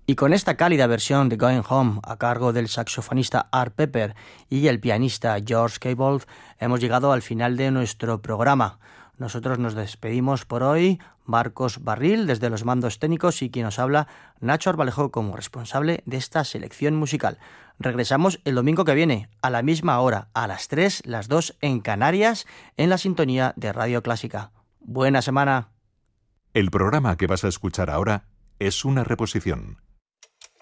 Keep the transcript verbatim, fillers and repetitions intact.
Y con esta cálida versión de Going Home a cargo del saxofonista Art Pepper y el pianista George Cable, hemos llegado al final de nuestro programa. Nosotros nos despedimos por hoy, Marcos Barril desde los mandos técnicos y quien nos habla, Nacho Arbalejo como responsable de esta selección musical. Regresamos el domingo que viene, a la misma hora, a las tres, las dos en Canarias, en la sintonía de Radio Clásica. Buena semana. El programa que vas a escuchar ahora es una reposición.